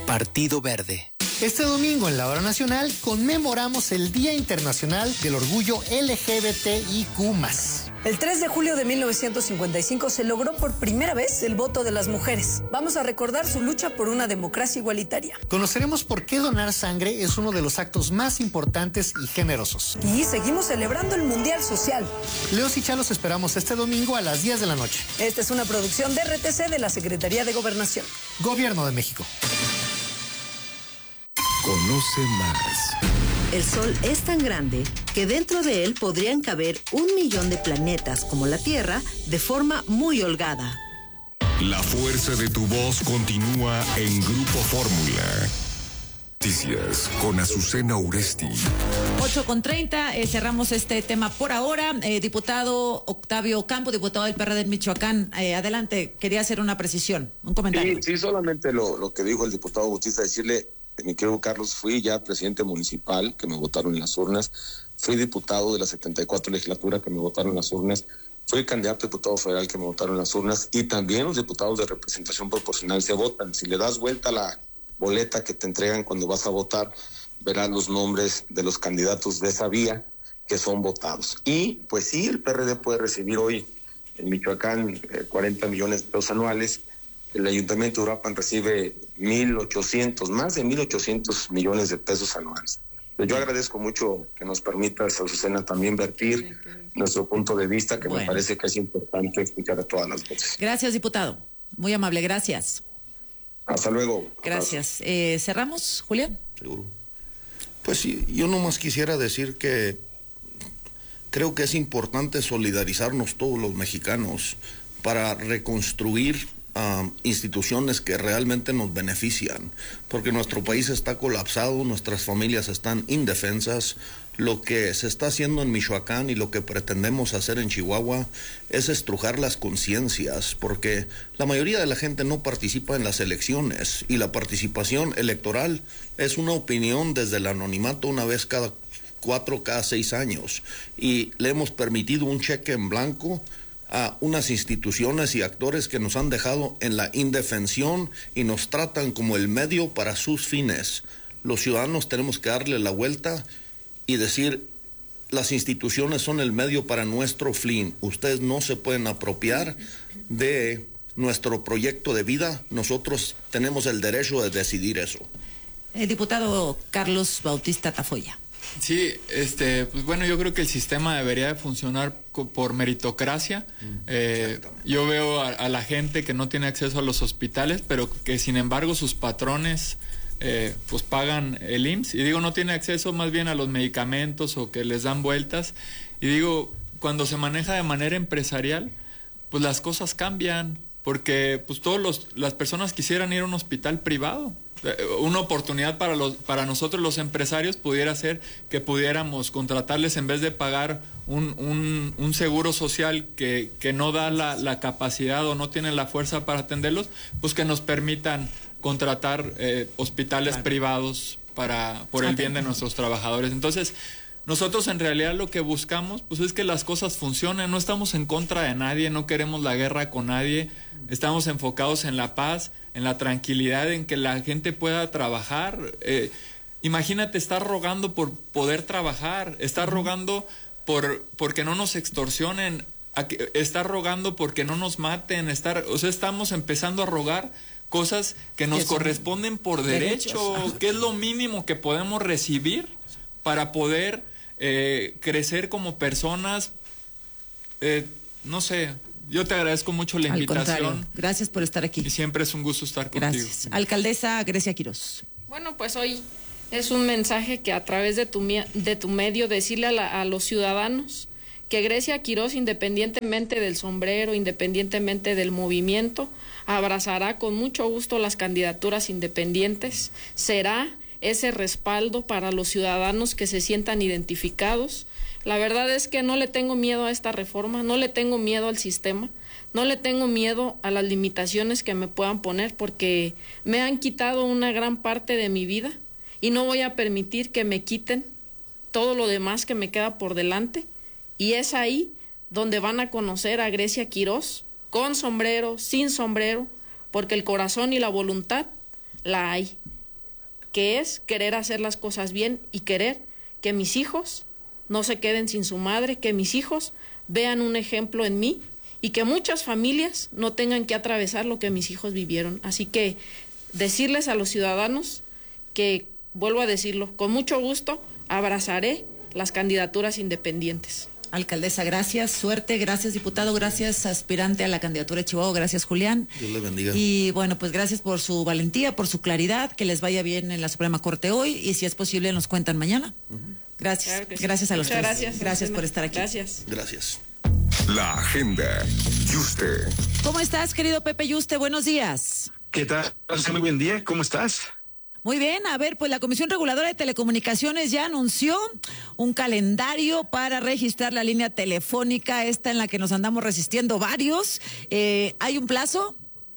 Partido Verde. Este domingo en la Hora Nacional conmemoramos el Día Internacional del Orgullo LGBTIQ+. El 3 de julio de 1955 se logró por primera vez el voto de las mujeres. Vamos a recordar su lucha por una democracia igualitaria. Conoceremos por qué donar sangre es uno de los actos más importantes y generosos. Y seguimos celebrando el Mundial Social. Leos y Chalos esperamos este domingo a las 10 de la noche. Esta es una producción de RTC de la Secretaría de Gobernación. Gobierno de México. Conoce más. El Sol es tan grande que dentro de él podrían caber 1 millón de planetas como la Tierra de forma muy holgada. La fuerza de tu voz continúa en Grupo Fórmula. Noticias con Azucena Uresti. 8:30, cerramos este tema por ahora. Diputado Octavio Campo, diputado del PRD de Michoacán, adelante, quería hacer una precisión, un comentario. Sí, solamente lo que dijo el diputado Bautista, decirle, mi querido Carlos, fui ya presidente municipal, que me votaron en las urnas, fui diputado de la 74 legislatura, que me votaron en las urnas, fui candidato a diputado federal, que me votaron en las urnas, y también los diputados de representación proporcional se votan. Si le das vuelta a la boleta que te entregan cuando vas a votar, verás los nombres de los candidatos de esa vía que son votados. Y pues sí, el PRD puede recibir hoy en Michoacán 40 millones de pesos anuales. El Ayuntamiento de Uruapan recibe más de 1,800 millones de pesos anuales. Yo agradezco mucho que nos permita, Azucena, también vertir nuestro punto de vista, que me parece que es importante escuchar a todas las voces. Gracias, diputado. Muy amable, gracias. Hasta luego. Gracias. ¿Cerramos, Julián? Seguro. Pues sí, yo nomás quisiera decir que creo que es importante solidarizarnos todos los mexicanos para reconstruir instituciones que realmente nos benefician, porque nuestro país está colapsado, nuestras familias están indefensas. Lo que se está haciendo en Michoacán y lo que pretendemos hacer en Chihuahua es estrujar las conciencias, porque la mayoría de la gente no participa en las elecciones, y la participación electoral es una opinión desde el anonimato una vez cada 6 años, y le hemos permitido un cheque en blanco a unas instituciones y actores que nos han dejado en la indefensión y nos tratan como el medio para sus fines. Los ciudadanos tenemos que darle la vuelta y decir, las instituciones son el medio para nuestro fin. Ustedes no se pueden apropiar de nuestro proyecto de vida. Nosotros tenemos el derecho de decidir eso. Diputado Carlos Bautista Tafoya. Sí, pues bueno, yo creo que el sistema debería de funcionar por meritocracia. Yo veo a la gente que no tiene acceso a los hospitales, pero que sin embargo sus patrones pues pagan el IMSS, y digo, no tiene acceso más bien a los medicamentos, o que les dan vueltas, y digo, cuando se maneja de manera empresarial, pues las cosas cambian, porque pues las personas quisieran ir a un hospital privado. Una oportunidad para nosotros los empresarios pudiera ser que pudiéramos contratarles, en vez de pagar un seguro social que no da la capacidad o no tiene la fuerza para atenderlos, pues que nos permitan contratar hospitales privados por el bien de nuestros trabajadores. Entonces, nosotros en realidad lo que buscamos pues es que las cosas funcionen. No estamos en contra de nadie, no queremos la guerra con nadie, estamos enfocados en la paz, en la tranquilidad, en que la gente pueda trabajar. Imagínate estar rogando por poder trabajar, estar rogando porque no nos extorsionen, estar rogando porque no nos maten, estamos empezando a rogar cosas que nos corresponden por derecho, que es lo mínimo que podemos recibir para poder crecer como personas. No sé, yo te agradezco mucho la invitación. Contrario, gracias por estar aquí. Y siempre es un gusto estar contigo. Gracias. Alcaldesa Grecia Quirós. Bueno, pues hoy es un mensaje que a través de tu medio decirle a los ciudadanos que Grecia Quirós, independientemente del sombrero, independientemente del movimiento, abrazará con mucho gusto las candidaturas independientes, será ese respaldo para los ciudadanos que se sientan identificados. La verdad es que no le tengo miedo a esta reforma, no le tengo miedo al sistema, no le tengo miedo a las limitaciones que me puedan poner, porque me han quitado una gran parte de mi vida y no voy a permitir que me quiten todo lo demás que me queda por delante. Y es ahí donde van a conocer a Grecia Quirós, con sombrero, sin sombrero, porque el corazón y la voluntad la hay. que es querer hacer las cosas bien y querer que mis hijos no se queden sin su madre, que mis hijos vean un ejemplo en mí y que muchas familias no tengan que atravesar lo que mis hijos vivieron. Así que decirles a los ciudadanos que, vuelvo a decirlo, con mucho gusto abrazaré las candidaturas independientes. Alcaldesa, gracias, suerte, gracias diputado, gracias aspirante a la candidatura de Chihuahua, gracias Julián. Dios le bendiga. Y bueno, pues gracias por su valentía, por su claridad, que les vaya bien en la Suprema Corte hoy y si es posible nos cuentan mañana. Gracias, Claro que sí. gracias a los Muchas tres. Gracias por estar aquí. Gracias. Gracias. La agenda. Yuste. ¿Cómo estás, querido Pepe Yuste? Buenos días. ¿Qué tal? Muy buen día, ¿cómo estás? Muy bien, a ver, pues la Comisión Reguladora de Telecomunicaciones ya anunció un calendario para registrar la línea telefónica, esta en la que nos andamos resistiendo varios. ¿Hay un plazo?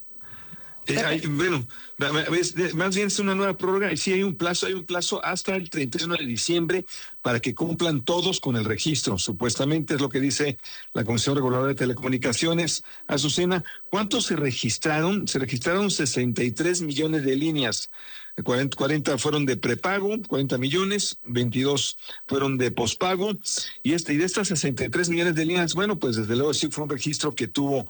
Bueno, más bien es una nueva prórroga y sí hay un plazo hasta el 31 de diciembre para que cumplan todos con el registro. Supuestamente es lo que dice la Comisión Reguladora de Telecomunicaciones. Azucena, ¿cuántos se registraron? Se registraron 63 millones de líneas. 40 fueron de prepago, 40 millones, 22 fueron de pospago, y de estas 63 millones de líneas, bueno, pues desde luego sí fue un registro que tuvo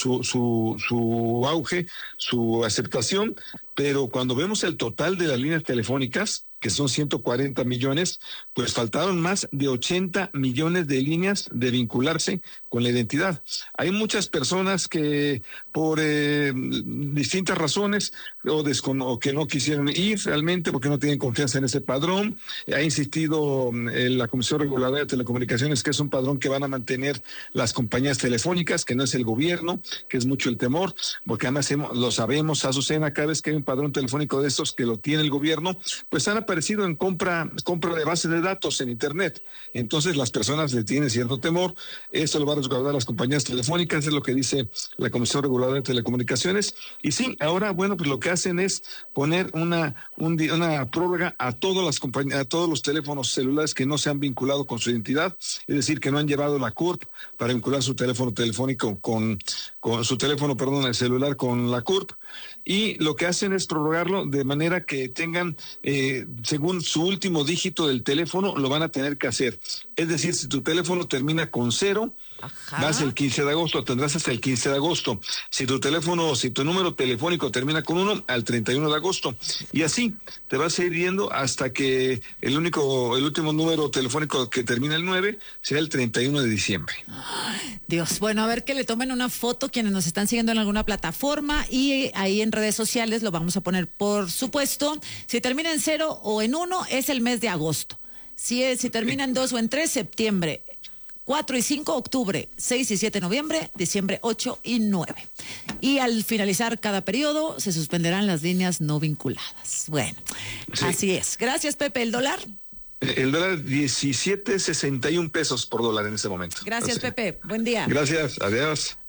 su auge, su aceptación, pero cuando vemos el total de las líneas telefónicas, que son 140 millones, pues faltaron más de 80 millones de líneas de vincularse con la identidad. Hay muchas personas que por distintas razones o que no quisieron ir realmente porque no tienen confianza en ese padrón. Ha insistido la Comisión Reguladora de Telecomunicaciones que es un padrón que van a mantener las compañías telefónicas, que no es el gobierno, que es mucho el temor, porque además lo sabemos, Azucena, cada vez que hay un padrón telefónico de estos que lo tiene el gobierno, pues han aparecido en compra de bases de datos en Internet. Entonces las personas le tienen cierto temor. Esto lo va a resguardar las compañías telefónicas, es lo que dice la Comisión Reguladora de Telecomunicaciones. Y sí, ahora, bueno, pues lo que hacen es poner una prórroga a todas las compañías, a todos los teléfonos celulares que no se han vinculado con su identidad, es decir, que no han llevado la CURP para vincular su teléfono telefónico con su teléfono, el celular con la CURP. Y lo que hacen es prorrogarlo de manera que tengan, según su último dígito del teléfono, lo van a tener que hacer. Es decir, si tu teléfono termina con 0, vas el 15 de agosto, tendrás hasta el 15 de agosto. Si tu número telefónico termina con 1, al 31 de agosto. Y así te vas a ir yendo hasta que el último número telefónico que termina el 9 será el 31 de diciembre. Dios, bueno, a ver que le tomen una foto quienes nos están siguiendo en alguna plataforma y ahí en redes sociales lo vamos a poner, por supuesto. Si termina en 0 o en 1 es el mes de agosto. Si termina en 2 o en 3, septiembre. 4 y 5, octubre, 6 y 7, noviembre, diciembre 8 y 9. Y al finalizar cada periodo se suspenderán las líneas no vinculadas. Bueno, sí. Así es. Gracias, Pepe. ¿El dólar? El dólar 17.61 pesos por dólar en este momento. Gracias, Pepe. Buen día. Gracias. Adiós.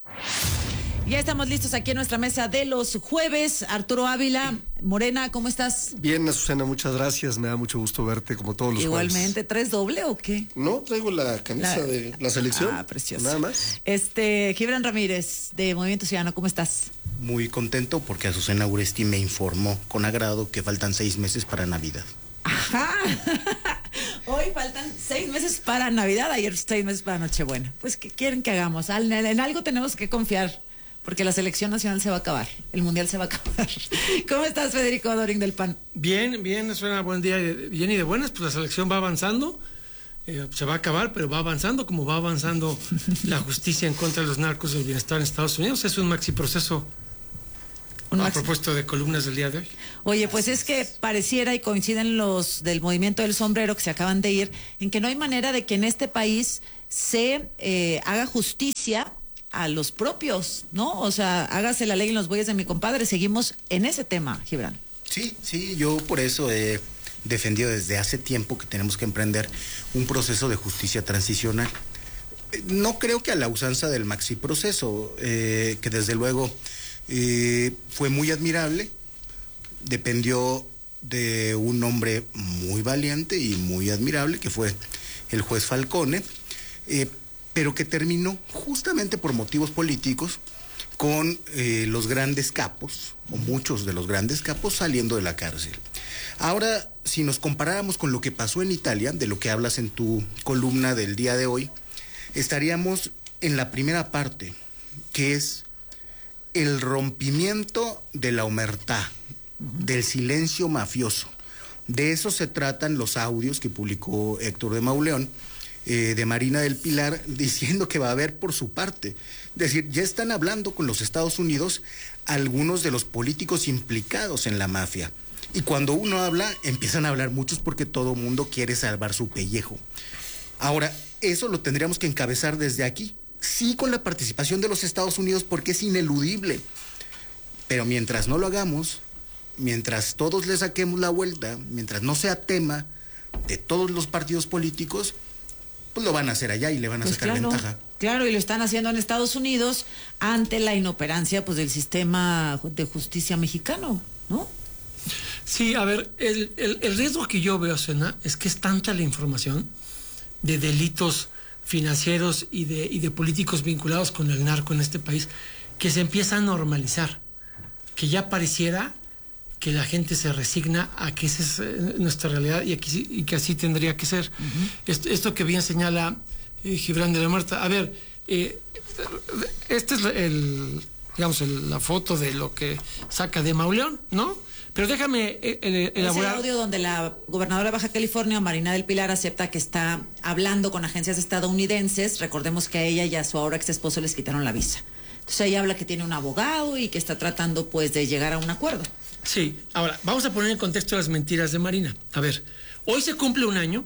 Ya estamos listos aquí en nuestra mesa de los jueves. Arturo Ávila, Morena, ¿cómo estás? Bien, Azucena, muchas gracias. Me da mucho gusto verte como todos los jueves. Igualmente, ¿traes doble o qué? No, traigo la camisa de la selección. Ah, precioso. Nada más. Gibran Ramírez, de Movimiento Ciudadano, ¿cómo estás? Muy contento porque Azucena Uresti me informó con agrado que faltan 6 meses para Navidad. Ajá. Hoy faltan 6 meses para Navidad, ayer 6 meses para Nochebuena. Pues, ¿qué quieren que hagamos? En algo tenemos que confiar, porque la selección nacional se va a acabar, el mundial se va a acabar. ¿Cómo estás, Federico Doring del PAN? Bien, suena buen día, bien y de buenas, pues la selección va avanzando, se va a acabar, pero va avanzando como va avanzando la justicia en contra de los narcos del bienestar en Estados Unidos. Es un maxi proceso a propósito de columnas del día de hoy. Oye, pues es que pareciera y coinciden los del movimiento del sombrero que se acaban de ir, en que no hay manera de que en este país se haga justicia a los propios, ¿no? O sea, hágase la ley en los bueyes de mi compadre. Seguimos en ese tema, Gibran. Sí, yo por eso he defendido desde hace tiempo que tenemos que emprender un proceso de justicia transicional. No creo que a la usanza del maxi proceso, que desde luego fue muy admirable, dependió de un hombre muy valiente y muy admirable, que fue el juez Falcone, pero que terminó justamente por motivos políticos con los grandes capos, o muchos de los grandes capos, saliendo de la cárcel. Ahora, si nos comparáramos con lo que pasó en Italia, de lo que hablas en tu columna del día de hoy, estaríamos en la primera parte, que es el rompimiento de la omertá, del silencio mafioso. De eso se tratan los audios que publicó Héctor de Mauleón, de Marina del Pilar, diciendo que va a haber por su parte. Es decir, ya están hablando con los Estados Unidos algunos de los políticos implicados en la mafia. Y cuando uno habla, empiezan a hablar muchos porque todo mundo quiere salvar su pellejo. Ahora, eso lo tendríamos que encabezar desde aquí. Sí, con la participación de los Estados Unidos, porque es ineludible. Pero mientras no lo hagamos, mientras todos le saquemos la vuelta, mientras no sea tema de todos los partidos políticos, pues lo van a hacer allá y le van a sacar ventaja. Claro, y lo están haciendo en Estados Unidos ante la inoperancia pues del sistema de justicia mexicano, ¿no? Sí, a ver, el riesgo que yo veo, Sena, es que es tanta la información de delitos financieros y de políticos vinculados con el narco en este país, que se empieza a normalizar, que ya pareciera que la gente se resigna a que esa es nuestra realidad y que así tendría que ser. Esto que bien señala Gibran de la Muerta. A ver, esta es la foto de lo que saca de Mauleón, ¿no? Pero déjame elaborar. Es el audio donde la gobernadora de Baja California, Marina del Pilar, acepta que está hablando con agencias estadounidenses. Recordemos que a ella y a su ahora ex esposo les quitaron la visa. Entonces ella habla que tiene un abogado y que está tratando pues de llegar a un acuerdo. Sí, ahora vamos a poner en contexto las mentiras de Marina. A ver, hoy se cumple un año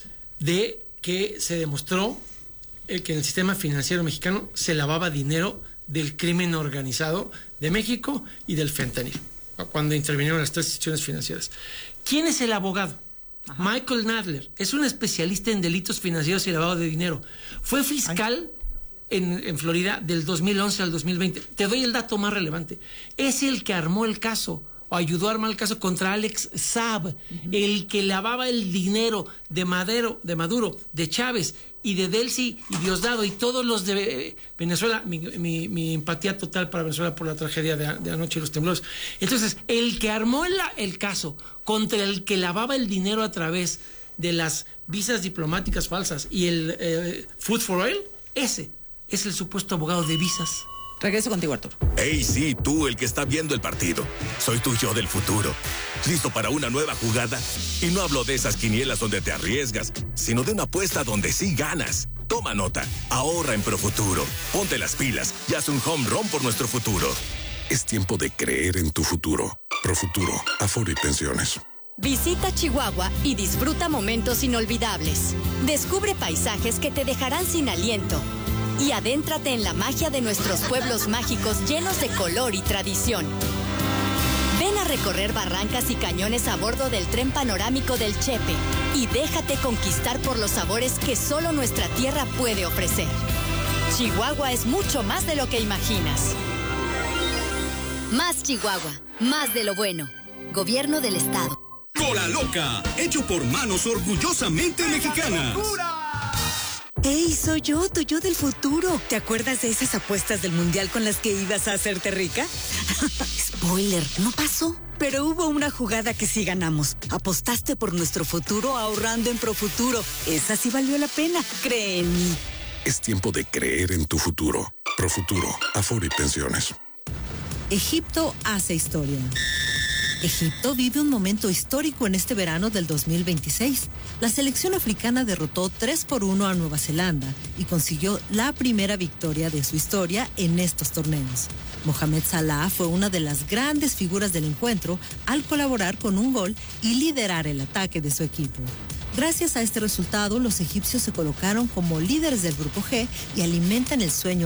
de que se demostró que en el sistema financiero mexicano se lavaba dinero del crimen organizado de México y del fentanilo, cuando intervinieron las tres instituciones financieras. ¿Quién es el abogado? Ajá. Michael Nadler. Es un especialista en delitos financieros y lavado de dinero. Fue fiscal en Florida del 2011 al 2020. Te doy el dato más relevante. Es el que armó el caso, o ayudó a armar el caso contra Alex Saab, el que lavaba el dinero de Maduro, de Chávez y de Delcy y Diosdado y todos los de Venezuela. Mi empatía total para Venezuela por la tragedia de anoche y los temblores. Entonces, el que armó el caso contra el que lavaba el dinero a través de las visas diplomáticas falsas y el Food for Oil, ese es el supuesto abogado de visas. Regreso contigo, Arturo. Hey, sí, tú, el que está viendo el partido. Soy tu yo del futuro. ¿Listo para una nueva jugada? Y no hablo de esas quinielas donde te arriesgas, sino de una apuesta donde sí ganas. Toma nota. Ahorra en Profuturo. Ponte las pilas y haz un home run por nuestro futuro. Es tiempo de creer en tu futuro. Profuturo, Afore y Pensiones. Visita Chihuahua y disfruta momentos inolvidables. Descubre paisajes que te dejarán sin aliento. Y adéntrate en la magia de nuestros pueblos mágicos llenos de color y tradición. Ven a recorrer barrancas y cañones a bordo del tren panorámico del Chepe y déjate conquistar por los sabores que solo nuestra tierra puede ofrecer. Chihuahua es mucho más de lo que imaginas. Más Chihuahua, más de lo bueno. Gobierno del Estado. Cola Loca, hecho por manos orgullosamente mexicanas. ¡Ey, soy yo, tu yo del futuro! ¿Te acuerdas de esas apuestas del mundial con las que ibas a hacerte rica? Spoiler, no pasó. Pero hubo una jugada que sí ganamos. Apostaste por nuestro futuro ahorrando en Profuturo. Esa sí valió la pena, cree en mí. Es tiempo de creer en tu futuro. Profuturo, Afore y Pensiones. Egipto hace historia. Egipto vive un momento histórico en este verano del 2026. La selección africana derrotó 3-1 a Nueva Zelanda y consiguió la primera victoria de su historia en estos torneos. Mohamed Salah fue una de las grandes figuras del encuentro al colaborar con un gol y liderar el ataque de su equipo. Gracias a este resultado, los egipcios se colocaron como líderes del Grupo G y alimentan el sueño